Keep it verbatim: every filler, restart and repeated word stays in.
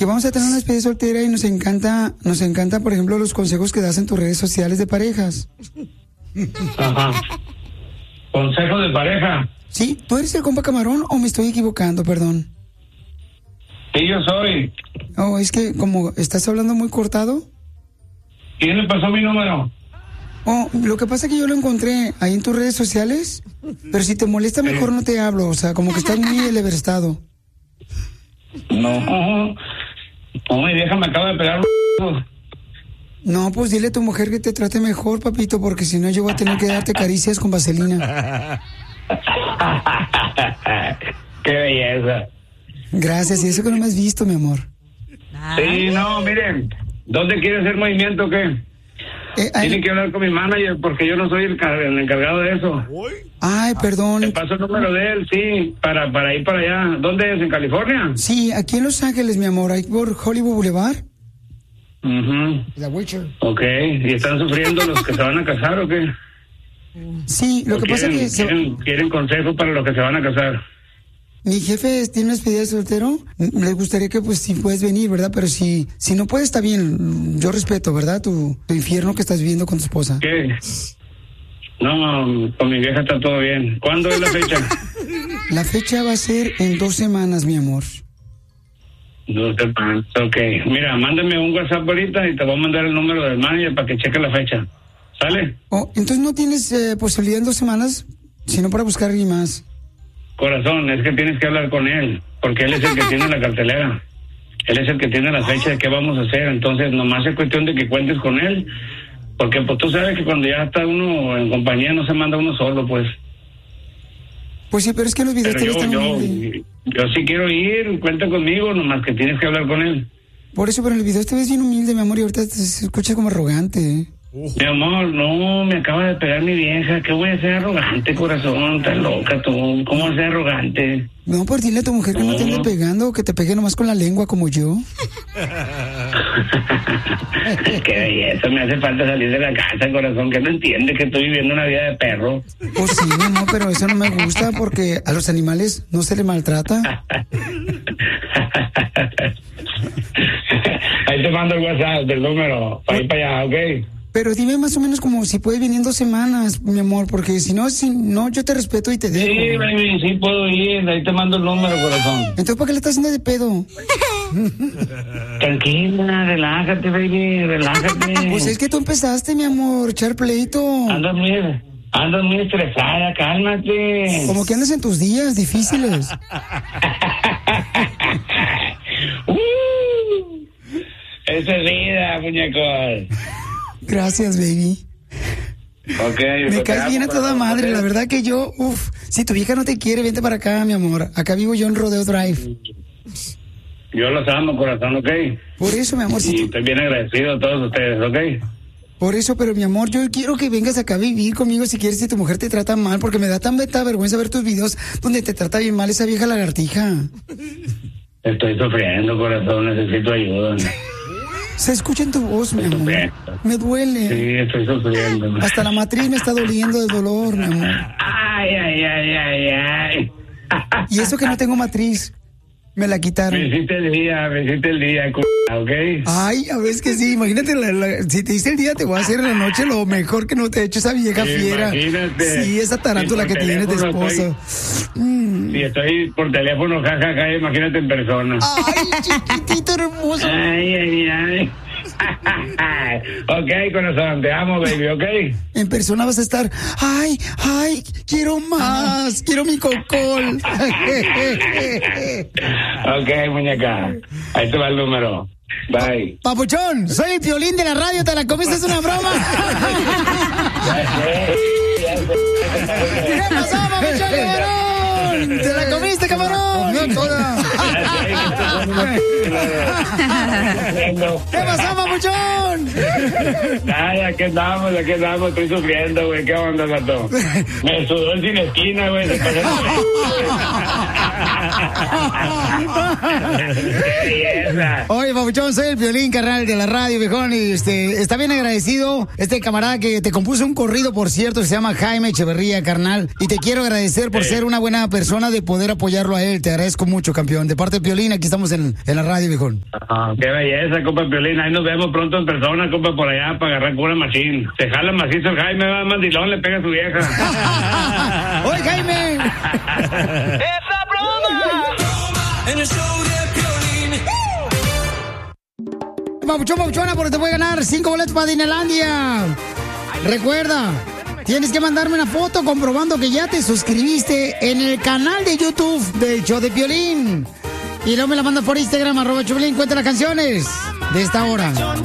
que vamos a tener una despedida soltera y nos encanta, nos encanta, por ejemplo, los consejos que das en tus redes sociales de parejas. Ajá. ¿Consejos de pareja? Sí, ¿tú eres el compa Camarón o me estoy equivocando, perdón? Sí, yo soy. Oh, es que como estás hablando muy cortado. ¿Quién le pasó mi número? Oh, lo que pasa es que yo lo encontré ahí en tus redes sociales, pero si te molesta mejor no te hablo, o sea, como que estás muy eleverstado. No, no, mi vieja me acaba de pegar un... No, pues dile a tu mujer que te trate mejor, papito, porque si no yo voy a tener que darte caricias con vaselina. ¡Qué belleza! Gracias, y eso que no me has visto, mi amor. Sí, no, miren, ¿dónde quiere hacer movimiento o qué? Eh, ay, Tienen que hablar con mi manager porque yo no soy el, car- el encargado de eso. ay, perdón. Te paso el número de él, sí, para, para ir para allá. ¿Dónde es? ¿En California? Sí, aquí en Los Ángeles, mi amor, ahí por Hollywood Boulevard. Mhm. La Witcher. Ok, ¿y están sufriendo los que se van a casar o qué? Sí, lo ¿O que pasa es quieren, que se- quieren, quieren consejos para los que se van a casar? mi jefe tiene una despedida de soltero. Le gustaría que, pues, si puedes venir, ¿verdad? Pero si si no puedes, está bien. Yo respeto, ¿verdad? Tu, tu infierno que estás viviendo con tu esposa. ¿Qué? No, con mi vieja está todo bien. ¿Cuándo es la fecha? La fecha va a ser en dos semanas, mi amor. Dos semanas, ok. Mira, mándame un WhatsApp ahorita y te voy a mandar el número del manager para que cheque la fecha. ¿Sale? Oh, entonces no tienes eh, posibilidad en dos semanas, sino para buscar a alguien más. Corazón, es que tienes que hablar con él, porque él es el que tiene la cartelera. Él es el que tiene la fecha de qué vamos a hacer. Entonces, nomás es cuestión de que cuentes con él, porque pues tú sabes que cuando ya está uno en compañía no se manda uno solo, pues. Pues sí, pero es que los videos Pero te yo, están yo, humilde. yo sí quiero ir, cuenta conmigo, nomás que tienes que hablar con él. Por eso, pero en el video te ves bien humilde, mi amor, y ahorita te se escucha como arrogante. ¿eh? Mi amor, no, me acaba de pegar mi vieja. ¿Qué voy a ser arrogante, corazón? Estás loca tú. ¿Cómo vas a ser arrogante? No, por dile a tu mujer que no, no te ande pegando, que te pegue nomás con la lengua como yo. Qué belleza, me hace falta salir de la casa, corazón, que no entiende que estoy viviendo una vida de perro. Pues sí, no, pero eso no me gusta porque a los animales no se les maltrata. Ahí te mando el WhatsApp del número, para ir para allá, ¿ok? Pero dime más o menos como si puedes venir en dos semanas, mi amor, porque si no, si no, yo te respeto y te dejo. Sí, baby, sí puedo ir, ahí te mando el número, corazón. Entonces, ¿para qué le estás haciendo de pedo? Tranquila, relájate, baby, relájate. Pues es que tú empezaste, mi amor, echar pleito. Andas muy, andas muy estresada, cálmate. Como que andas en tus días difíciles. uh, esa es vida, muñecos. Gracias, baby. Okay, me caes bien a toda madre, la verdad que yo, uff, si tu vieja no te quiere, vente para acá, mi amor. Acá vivo yo en Rodeo Drive. Yo los amo, corazón, ¿ok? Por eso, mi amor. Si y tú... estoy bien agradecido a todos ustedes, ¿ok? Por eso, pero mi amor, yo quiero que vengas acá a vivir conmigo si quieres, si tu mujer te trata mal, porque me da tan beta vergüenza ver tus videos donde te trata bien mal esa vieja lagartija. Estoy sufriendo, corazón, necesito ayuda. Se escucha en tu voz, mi amor. Me duele. Sí, estoy sufriendo. Hasta la matriz me está doliendo de dolor, mi amor. Ay, ay, ay, ay, ay. Y eso que no tengo matriz. Me la quitaron. Me hiciste el día, me hiciste el día, c***, ¿ok? Ay, a ver, es que sí, imagínate, la, la, si te hice el día, te voy a hacer en la noche lo mejor que no te he hecho esa vieja fiera. Imagínate. Sí, esa tarántula que tienes de esposa. Estoy, mm. Si estoy por teléfono, jajaja, ja, ja, imagínate en persona. Ay, chiquitito hermoso. Ay, ay, ay. Ok, corazón, te amo, baby, ok. En persona vas a estar, ay, ay, quiero más, quiero mi cocol. Ok, muñeca, ahí te va el número. Bye. Papuchón, soy el Piolín de la radio, ¿te la comiste? ¿Es una broma? ¿Qué pasó, Papuchón, cabrón? ¿Te la comiste, cabrón? No, toda. ¿Qué pasó, Papuchón? Ay, aquí andamos, aquí andamos, estoy sufriendo, güey. ¿Qué onda, gato? Me sudó el sin esquina, güey. Se pasó. Oye, Papuchón, soy el Piolín, carnal, de la radio, viejón, y este, está bien agradecido este camarada que te compuso un corrido, por cierto, que se llama Jaime Echeverría, carnal, y te quiero agradecer por sí. ser una buena buena persona de poder apoyarlo a él. Te agradezco mucho, campeón. De parte de Piolín, aquí estamos en, en la radio, viejón. Ah, qué belleza, compa Piolín. Ahí nos vemos pronto en persona, compa, por allá, para agarrar cura machín. Se jala macizo el Jaime, va, mandilón, le pega a su vieja. ¡Oye, Jaime! ¡Esa broma! En el show de Piolín. Papuchón, papuchona, porque te voy a ganar cinco boletos para Disneylandia. Recuerda, tienes que mandarme una foto comprobando que ya te suscribiste en el canal de YouTube del show de Piolín. Y luego me la mandas por Instagram, arroba Piolín, cuenta las canciones de esta hora.